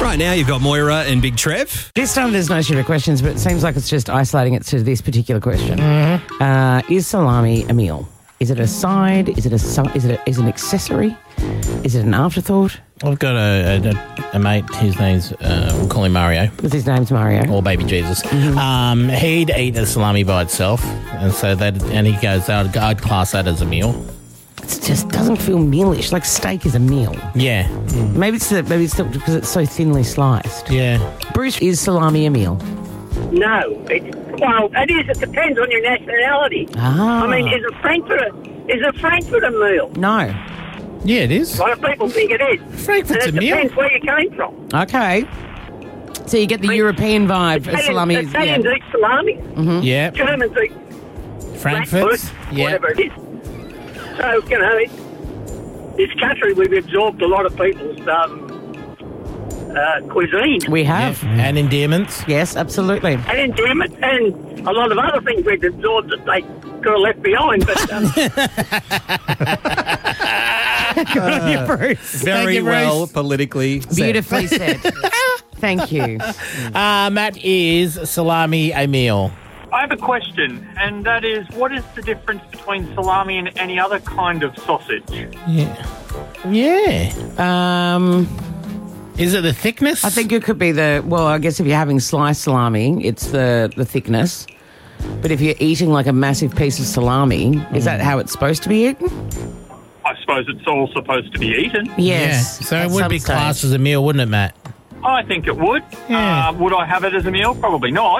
Right now you've got Moira and Big Trev. This time there's no sugar questions, but it seems like it's just isolating it to this particular question. Is salami a meal? Is it a side? Is it an accessory? Is it an afterthought? I've got a mate, his name's, we'll call him Mario. His name's Mario. Or Baby Jesus. He'd eat the salami by itself, and he goes, I'd class that as a meal. It just doesn't feel mealish. Like steak is a meal. Yeah. Maybe it's because it's so thinly sliced. Yeah. Bruce, is salami a meal? No. It is. It depends on your nationality. Ah. I mean, is a Frankfurt a meal? No. Yeah, it is. A lot of people think it is. Frankfurt's and a meal. It depends where you came from. Okay. So you get the European vibe of salami. Italians eat salami. Yeah. Germans eat Frankfurt's. Yeah. whatever it is. So, this country, we've absorbed a lot of people's cuisine. We have. Yeah. And endearments. Yes, absolutely. And endearment, and a lot of other things we've absorbed that they could have left behind. But Good on you, Bruce. Very well politically said. Beautifully said. Thank you. Matt, is salami a meal? I have a question, and that is, what is the difference between salami and any other kind of sausage? Yeah. Um, Is it the thickness? I think it could be I guess if you're having sliced salami, it's the thickness. But if you're eating like a massive piece of salami, is that how it's supposed to be eaten? I suppose it's all supposed to be eaten. Yes. Yeah. So at it would some be stage. classed as a meal, wouldn't it, Matt? I think it would. Yeah. Would I have it as a meal? Probably not.